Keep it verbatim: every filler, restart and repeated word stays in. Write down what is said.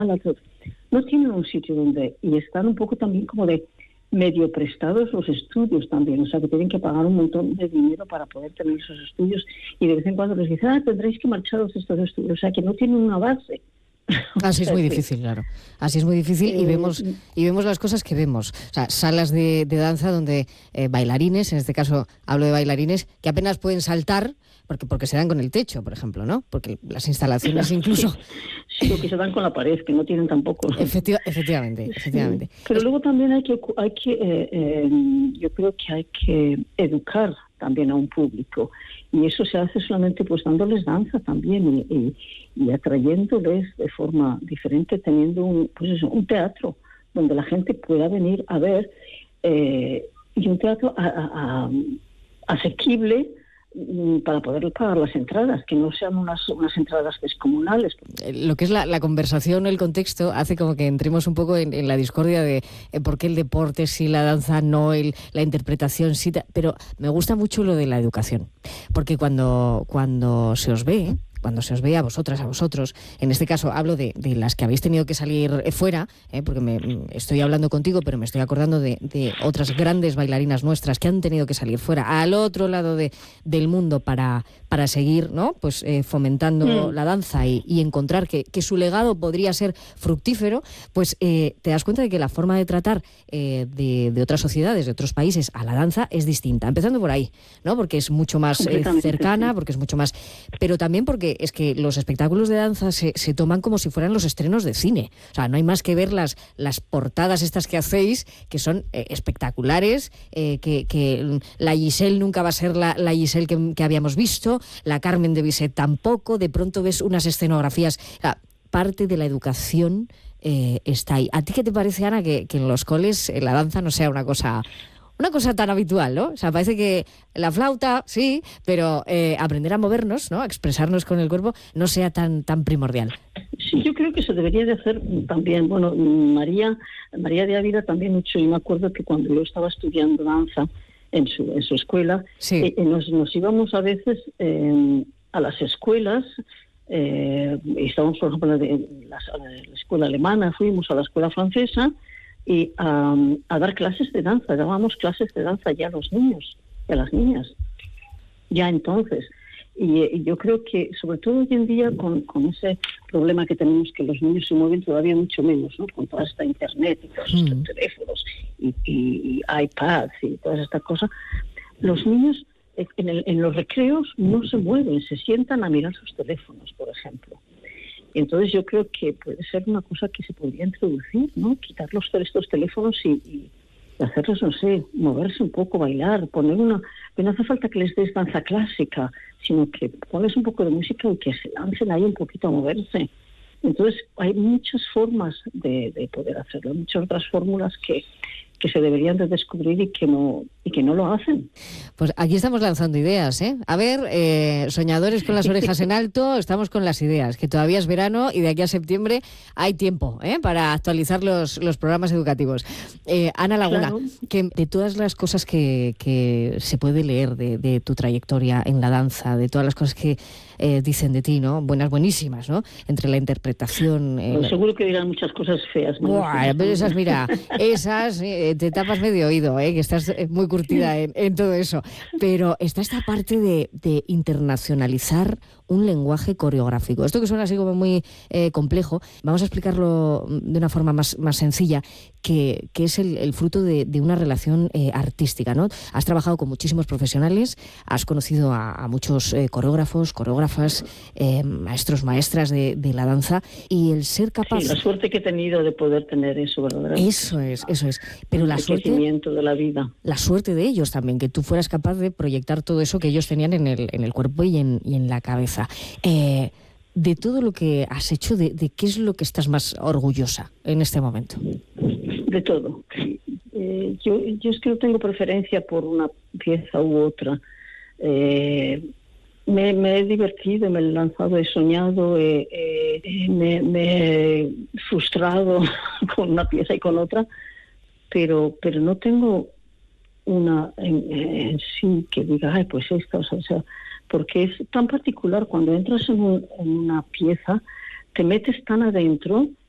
no tienen un sitio donde, y están un poco también como de medio prestados los estudios también, o sea que tienen que pagar un montón de dinero para poder tener esos estudios, y de vez en cuando les dicen, ah, tendréis que marcharos de estos estudios, o sea que no tienen una base. Así es muy difícil, claro. Así es muy difícil y vemos y vemos las cosas que vemos. O sea, salas de, de danza donde eh, bailarines, en este caso hablo de bailarines, que apenas pueden saltar porque porque se dan con el techo, por ejemplo, ¿no? Porque las instalaciones claro, incluso... Sí, sí, o que se dan con la pared, que no tienen tampoco... Efectiva, efectivamente, efectivamente. Sí, pero es... luego también hay que... hay que eh, eh, yo creo que hay que educar también a un público, y eso se hace solamente pues dándoles danza también y, y, y atrayéndoles de forma diferente, teniendo un, pues eso, un teatro donde la gente pueda venir a ver, eh, y un teatro a, a, a, asequible para poder pagar las entradas, que no sean unas, unas entradas descomunales. Lo que es la, la conversación, el contexto, hace como que entremos un poco en, en la discordia de eh, por qué el deporte sí, la danza no, el, la interpretación sí, pero me gusta mucho lo de la educación, porque cuando, cuando se os ve... cuando se os ve a vosotras, a vosotros, en este caso hablo de, de las que habéis tenido que salir fuera, eh, porque me, estoy hablando contigo, pero me estoy acordando de, de otras grandes bailarinas nuestras que han tenido que salir fuera, al otro lado de, del mundo para, para seguir, ¿no? Pues eh, fomentando mm. la danza y, y encontrar que, que su legado podría ser fructífero, pues eh, te das cuenta de que la forma de tratar eh, de, de otras sociedades, de otros países a la danza es distinta, empezando por ahí, ¿no? Porque es mucho más eh, cercana, porque es mucho más... pero también porque es que los espectáculos de danza se, se toman como si fueran los estrenos de cine. O sea, no hay más que ver las, las portadas estas que hacéis, que son eh, espectaculares, eh, que, que la Giselle nunca va a ser la, la Giselle que, que habíamos visto, la Carmen de Bizet tampoco, de pronto ves unas escenografías... O sea, parte de la educación eh, está ahí. ¿A ti qué te parece, Ana, que, que en los coles eh, la danza no sea una cosa... una cosa tan habitual, ¿no? O sea, parece que la flauta, sí, pero eh, aprender a movernos, ¿no? A expresarnos con el cuerpo, no sea tan tan primordial. Sí, yo creo que se debería de hacer también. Bueno, María María de Ávila también mucho, y me acuerdo que cuando yo estaba estudiando danza en su en su escuela, sí. eh, nos, nos íbamos a veces eh, a las escuelas, eh, estábamos, por ejemplo, en la, la escuela alemana, fuimos a la escuela francesa, y um, a dar clases de danza, dábamos clases de danza ya a los niños y a las niñas, ya entonces. Y, y yo creo que, sobre todo hoy en día, con, con ese problema que tenemos, que los niños se mueven todavía mucho menos, ¿no? Con toda esta internet y todos estos mm. teléfonos y, y, y iPads y todas estas cosas, los niños en, el, en los recreos no se mueven, se sientan a mirar sus teléfonos, por ejemplo. Entonces yo creo que puede ser una cosa que se podría introducir, ¿no? Quitar los, estos teléfonos y, y hacerlos, no sé, moverse un poco, bailar, poner una... que no hace falta que les des danza clásica, sino que pones un poco de música y que se lancen ahí un poquito a moverse. Entonces hay muchas formas de, de poder hacerlo, muchas otras fórmulas que... que se deberían de descubrir y que no y que no lo hacen. Pues aquí estamos lanzando ideas, ¿eh? A ver, eh, soñadores con las orejas en alto, estamos con las ideas, que todavía es verano y de aquí a septiembre hay tiempo, ¿eh? Para actualizar los, los programas educativos. Eh, Ana Laguna, claro. Que de todas las cosas que, que se puede leer de, de tu trayectoria en la danza, de todas las cosas que eh, dicen de ti, ¿no? Buenas, buenísimas, ¿no? Entre la interpretación... Eh, bueno, seguro que dirán muchas cosas feas. Buah, pero esas, mira, esas... Eh, te tapas medio oído, ¿eh? Que estás muy curtida en, en todo eso. Pero está esta parte de, de internacionalizar un lenguaje coreográfico. Esto que suena así como muy eh, complejo, vamos a explicarlo de una forma más, más sencilla, que, que es el, el fruto de, de una relación eh, artística, ¿no? Has trabajado con muchísimos profesionales, has conocido a, a muchos eh, coreógrafos, coreógrafas, eh, maestros, maestras de, de la danza, y el ser capaz... Sí, la suerte que he tenido de poder tener eso, ¿verdad? Eso es, eso es. Pero la suerte, de la vida. La suerte de ellos también, que tú fueras capaz de proyectar todo eso que ellos tenían en el, en el cuerpo y en, y en la cabeza. Eh, de todo lo que has hecho, de, de qué es lo que estás más orgullosa en este momento? De todo. Eh, yo, yo es que no tengo preferencia por una pieza u otra. Eh, me, me he divertido, me he lanzado, he soñado, eh, eh, me, me he frustrado con una pieza y con otra, pero pero no tengo una en, en sí que diga, ay, pues esta, o sea, o sea, porque es tan particular cuando entras en, un, en una pieza, te metes tan adentro